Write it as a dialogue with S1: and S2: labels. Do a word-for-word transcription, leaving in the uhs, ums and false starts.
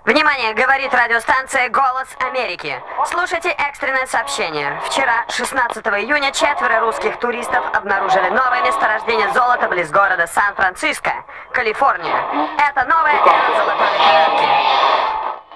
S1: Внимание, говорит радиостанция «Голос Америки». Слушайте экстренное сообщение. Вчера, шестнадцатого июня, четверо русских туристов обнаружили новое месторождение золота близ города Сан-Франциско, Калифорния. Это новая эра золотой лихорадки.